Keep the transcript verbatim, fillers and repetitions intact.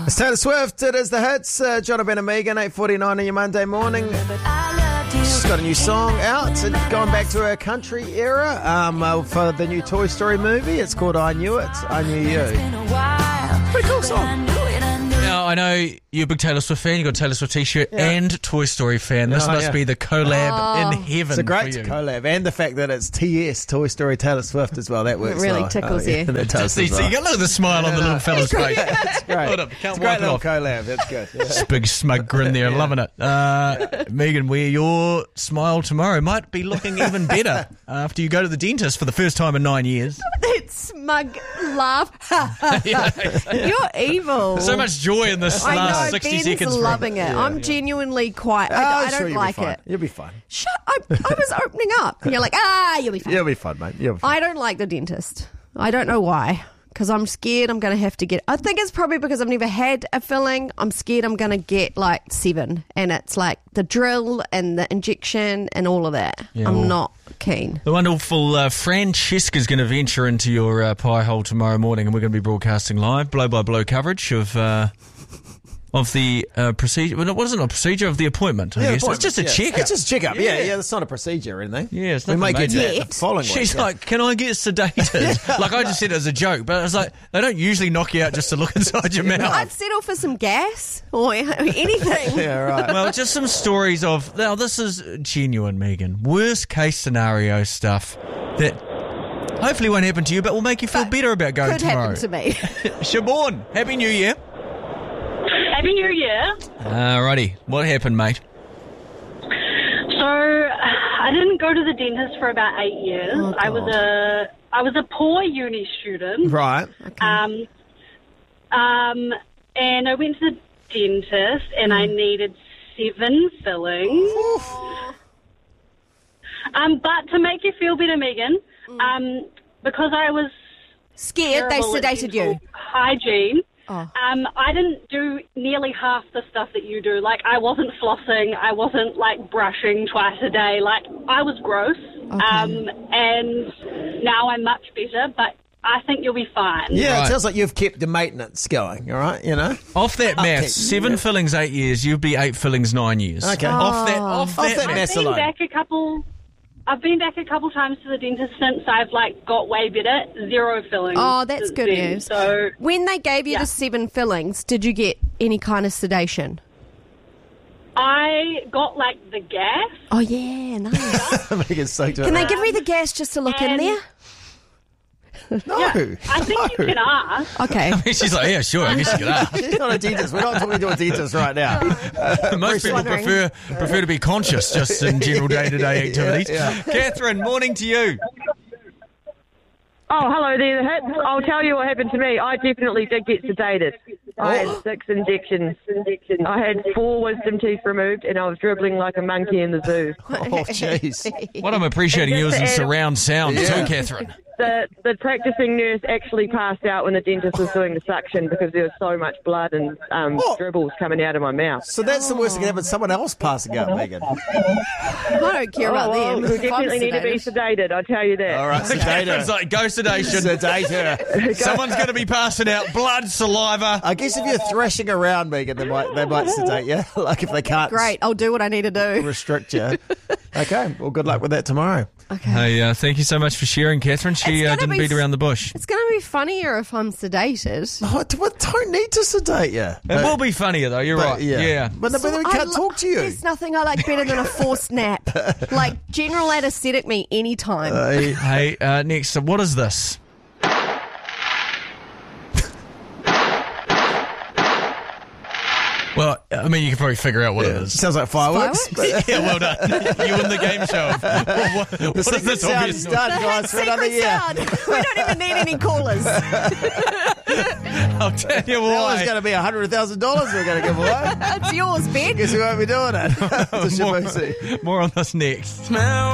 It's Taylor Swift. It is the hits. Uh, Jonathan and Megan, eight forty-nine on your Monday morning. She's got a new song out. It's going back to her country era um, uh, for the new Toy Story movie. It's called I Knew It, I Knew You. Pretty cool song. Now, I know you're a big Taylor Swift fan. You got a Taylor Swift t-shirt Yeah. and Toy Story fan. This Oh, must yeah. be the collab Oh. in heaven. It's a great for you. collab. And the fact that it's T S, Toy Story Taylor Swift as well. That works really well. tickles oh, yeah, you. That does See, as see, well. you got look at the smile on the little fella's face. It's great. Hold up, can't It's a wipe great it little off. collab. That's good. Yeah. This big smug grin there, loving it. Uh, Megan, where your smile tomorrow might be looking even better after you go to the dentist for the first time in nine years. That smug laugh. You're evil. So much joy in this I last know, sixty Ben's seconds. loving it. I'm genuinely quite... I, Oh, I sure, don't you'll like be fine. it. You'll be fine. Shut I, I was opening up. And you're like, ah, you'll be fine. You'll be fine, mate. You'll be fine. I don't like the dentist. I don't know why. Because I'm scared I'm going to have to get... I think it's probably because I've never had a filling. I'm scared I'm going to get like seven. And it's like the drill and the injection and all of that. Yeah, I'm well- not keen. The wonderful uh, Francesca's going to venture into your uh, pie hole tomorrow morning, and we're going to be broadcasting live, blow-by-blow coverage of uh, of the uh, procedure. Well, it wasn't a procedure, of the appointment, I Yeah, guess. It's just a yeah. checkup. It's just a checkup. Yeah, yeah. That's not a procedure or anything. Yeah, it's we nothing might get major. to that the following week. She's yeah. like, can I get sedated? Like, I just said it as a joke, but it's like, they don't usually knock you out just to look inside your I'd mouth. settle for some gas or anything. yeah, right. Well, just some stories of, now this is genuine, Megan, worst case scenario stuff that hopefully won't happen to you, but will make you feel But better about going Could tomorrow. happen to me. Siobhan, Happy New Year. Happy New Year. Alrighty, what happened, mate? So, I didn't go to the dentist for about eight years. Oh, I was God. a I was a poor uni student. Right. Um, um, and I went to the dentist, and I needed seven fillings. Um, but to make you feel better, Megan, um, because I was Scared they terrible at sedated you. dental hygiene. Oh. Um, I didn't do nearly half the stuff that you do. Like, I wasn't flossing. I wasn't, like, brushing twice a day. Like, I was gross. Um, and now I'm much better, but I think you'll be fine. Yeah, Right. it sounds like you've kept the maintenance going, all right, you know? Off that maths, Okay. seven fillings, eight years, you'd be eight fillings, nine years. Okay. Off that, off Off that, that I've maths been alone. back a couple... I've been back a couple times to the dentist since I've, like, got way better. Zero fillings. Oh, that's since good then. news. So, When they gave you Yeah. the seven fillings, did you get any kind of sedation? I got, like, the gas. Oh, yeah, nice. Megan's so Can they give me the gas just to look in And- there? No. I think no. you can ask. Okay. She's like, yeah, sure, I guess you could ask. She's not a dentist. We're not talking to a dentist right now. Most people wondering. prefer prefer to be conscious just in general day-to-day activities. yeah. Catherine, morning to you. Oh, hello there, the hits. I'll tell you what happened to me. I definitely did get sedated. I had six injections. I had four wisdom teeth removed, and I was dribbling like a monkey in the zoo. Oh, jeez. What I'm appreciating you is in Yeah. surround sound Yeah. too, Catherine. The the practicing nurse actually passed out when the dentist was doing the suction because there was so much blood and um, Oh. dribbles coming out of my mouth. So that's the worst that can happen. Someone else passing out, Megan. I don't care about Oh, well, them. we If I'm definitely need to be sedated. sedated, I'll tell you that. All right, sedate Catherine's her. like, go sedation. Sedate her. Someone's going to be passing out blood, saliva. I guess if you're thrashing around, Megan, they might they might sedate you. Like if they can't Great, I'll do what I need to do. restrict you. Okay, well, good luck with that tomorrow. Okay. Hey, uh, thank you so much for sharing, Catherine. She It's uh, gonna didn't be beat f- around the bush. It's going to be funnier if I'm sedated. Oh, d- well, don't need to sedate you. It will be funnier, though. You're But, right. yeah. Yeah. But, but then we I can't lo- talk to you. There's nothing I like better than a forced nap. Like, general anesthetic me anytime. Uh, Hey, uh, next, what is this? Well, I mean, you can probably figure out what it is. Sounds like fireworks. Fireworks? Yeah, well done. You win the game show. What, what, what is Secret this sound obvious is noise? done, The guys, for another secret year. sound. We don't even need any callers. I'll tell you That was why. going to be one hundred thousand dollars we're going to give away. It's yours, Ben. Guess we won't be doing it. It's a More, shabusi. more on this next.